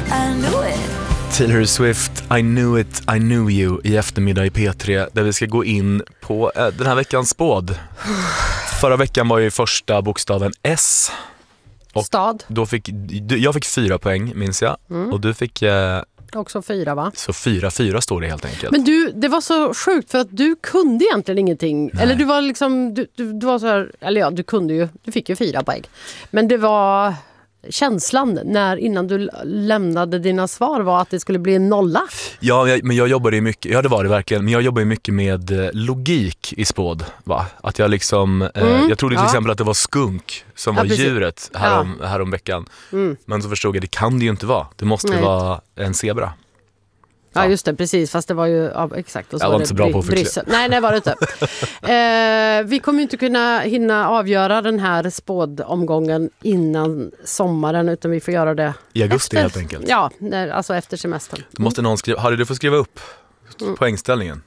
I knew it. Taylor Swift, I knew you i eftermiddag i P3 där vi ska gå in på den här veckans spåd. Förra veckan var ju första bokstaven S. Och Stad. Jag fick 4 poäng, minns jag. Och du fick... Också 4, va? Så 4 står det helt enkelt. Men det var så sjukt för att du kunde egentligen ingenting. Nej. Eller du var liksom, du var så här, eller ja, du fick ju 4 poäng. Men det var känslan innan du lämnade dina svar var att det skulle bli en 0. Ja, men jag jobbade ju mycket, ja det var det verkligen, men jag jobbade ju mycket med logik i spåd, va? Att jag liksom, jag trodde till exempel att det var skunk som var djuret härom veckan. Men så förstod jag, det kan det ju inte vara. Det måste ju vara en zebra. Ja, just det, precis. Fast det var ju exakt. Och så jag var inte så bra på att förklara. Nej, det var det inte. Vi kommer ju inte kunna hinna avgöra den här spådomgången innan sommaren, utan vi får göra det i augusti helt enkelt. Ja, alltså efter semestern. Då måste någon skriva. Harry, du får skriva upp poängställningen.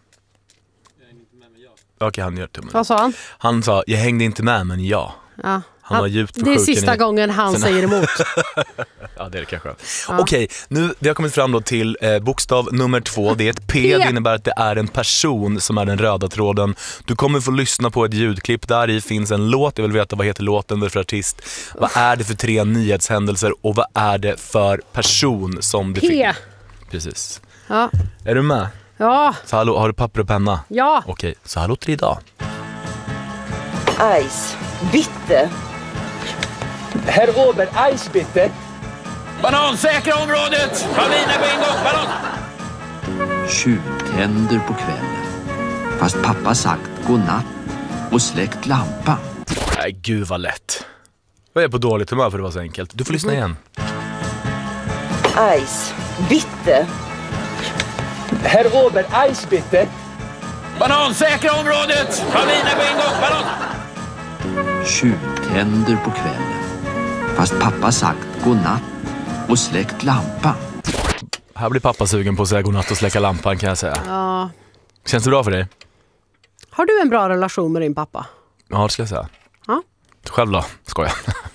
Okej, han gör tummen. Vad sa han? Han sa, jag hängde inte med, men ja. Han var djupt för det är sista gången han säger emot. Ja, det är det kanske. Okej, nu vi har kommit fram då till bokstav nummer 2. Det är ett P. Det innebär att det är en person som är den röda tråden. Du kommer få lyssna på ett ljudklipp. Där i finns en låt. Jag vill veta vad heter låten, vad är för artist. Vad är det för 3 nyhetshändelser och vad är det för person som det finns. Precis. Ja. Är du med? Ja. Så hallå, har du papper och penna? Ja. Okej, så här låter det idag. Ice. Bitte. Herr Ober, Eis bitte. Banansäkra området! Pavlina på en gång, banan! Tjuvtänder på kvällen. Fast pappa sagt godnatt och släckt lampa. Nej, gud vad lätt. Jag är på dåligt humör för det var så enkelt. Du får lyssna igen. Ice. Bitte. Herr Ober, Eis bitte. Banansäkra området! Pavlina på en gång, banan! Tjuvtänder på kvällen. Fast pappa sagt godnatt och släckt lampa. Här blir pappa sugen på att säga godnatt och släcka lampan, kan jag säga. Ja. Känns det bra för dig? Har du en bra relation med din pappa? Ja, det ska jag säga. Ja. Själv då? Skojar.